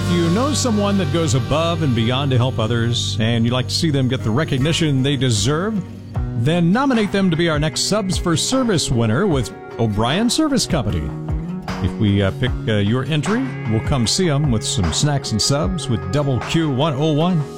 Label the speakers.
Speaker 1: If you know someone that goes above and beyond to help others and you'd like to see them get the recognition they deserve, then nominate them to be our next Subs for Service winner with O'Brien Service Company. If we pick your entry, we'll come see them with some snacks and subs with Double Q 101.